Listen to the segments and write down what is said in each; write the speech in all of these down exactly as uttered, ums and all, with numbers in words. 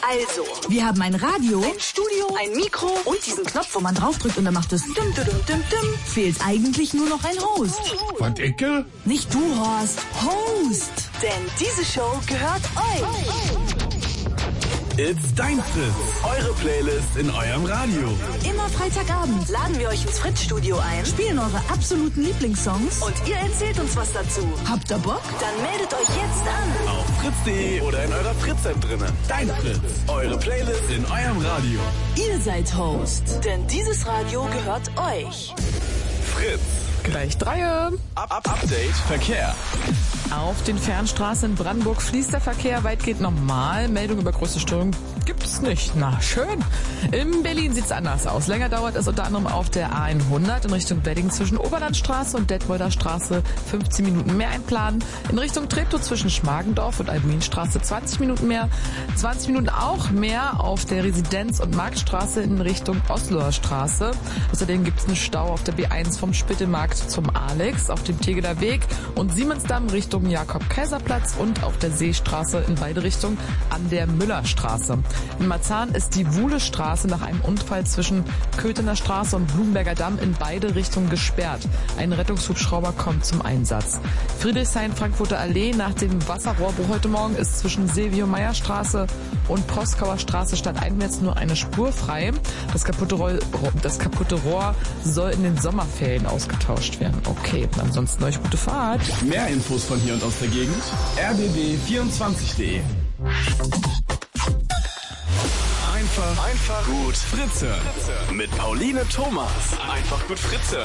Also, wir haben ein Radio, ein Studio, ein Mikro und diesen Knopf, wo man draufdrückt und dann macht es dim, dim, dim, dim. Fehlt eigentlich nur noch ein Host. Und Icke? Nicht du, Horst. Host. Denn diese Show gehört euch. It's dein Fritz. Eure Playlist in eurem Radio. Immer Freitagabend Laden wir euch ins Fritz-Studio ein, spielen eure absoluten Lieblingssongs und ihr erzählt uns was dazu. Habt ihr Bock? Dann meldet euch jetzt an. Auf fritz punkt de oder in eurer Fritz-App drinnen. Dein Fritz. Eure Playlist in eurem Radio. Ihr seid Host. Denn dieses Radio gehört euch. Fritz. Gleich Dreie. Up, up, Update Verkehr. Auf den Fernstraßen in Brandenburg fließt der Verkehr weitgehend normal. Meldung über größte Störung gibt's nicht. Na, schön. In Berlin sieht's anders aus. Länger dauert es unter anderem auf der A hundert in Richtung Wedding zwischen Oberlandstraße und Detmolder Straße fünfzehn Minuten mehr einplanen. In Richtung Treptow zwischen Schmargendorf und Albuinstraße zwanzig Minuten mehr. zwanzig Minuten auch mehr auf der Residenz- und Marktstraße in Richtung Osloer Straße. Außerdem gibt's einen Stau auf der B eins vom Spittelmarkt zum Alex, auf dem Tegeler Weg und Siemensdamm Richtung Jakob-Kaiser-Platz und auf der Seestraße in beide Richtungen an der Müllerstraße. In Marzahn ist die Wuhlestraße nach einem Unfall zwischen Köthener Straße und Blumenberger Damm in beide Richtungen gesperrt. Ein Rettungshubschrauber kommt zum Einsatz. Friedrichshain-Frankfurter Allee nach dem Wasserrohrbruch heute Morgen ist zwischen Silvio-Meyer-Straße und Proskauer Straße stadteinwärts nur eine Spur frei. Das kaputte, Rohr, das kaputte Rohr soll in den Sommerferien ausgetauscht werden. Okay, ansonsten euch gute Fahrt. Mehr Infos von hier und aus der Gegend. r b b vierundzwanzig punkt de. Einfach, einfach gut Fritze. Fritze. Mit Pauline Thomas. Einfach gut Fritze.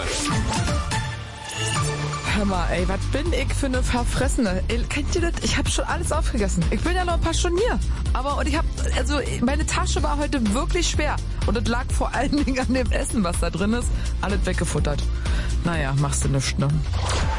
Hör mal, ey, was bin ich für eine Verfressene? Ey, kennt ihr das? Ich habe schon alles aufgegessen. Ich bin ja noch ein paar Stunden hier. Aber, und ich habe, also, meine Tasche war heute wirklich schwer. Und das lag vor allen Dingen an dem Essen, was da drin ist. Alles weggefuttert. Naja, machst du nichts, ne?